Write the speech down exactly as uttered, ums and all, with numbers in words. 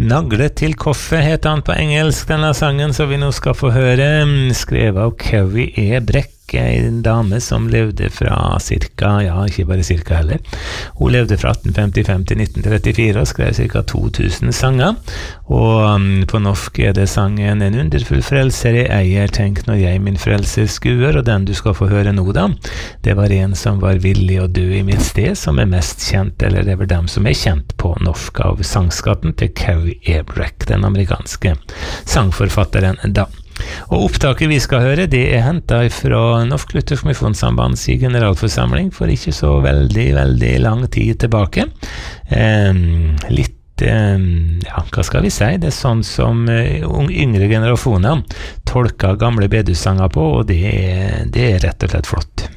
Nagle til koffe heter han på engelsk, denne sangen, så vi nå skal få høre, skrevet av Carrie E. Brekk, en dame som levde fra cirka, ja, ikke bare cirka heller. Hun levde fra atten femtifem til nitten trettifire og skrev cirka to tusen sanger. Og um, på norsk er det sangen En underfull frelser jeg eier, tenk når jeg min frelser skuer, og den du skal få høre nå da, det var en som var villig å dø i mitt sted, som er mest kjent, eller det var dem som er kjent på norsk av sangskatten til Carrie E. Brekk, den amerikanske sangforfatteren da. Og opptaket vi skal høre, det er hentet fra Norsk Luthersk Misjonssambands i generalforsamling for ikke så veldig, veldig lang tid tilbake. Eh, litt, eh, ja, hva skal vi si? Det er sånn som eh, yngre generasjoner tolker gamle bedussanger på, og det er, det er rett og slett flott.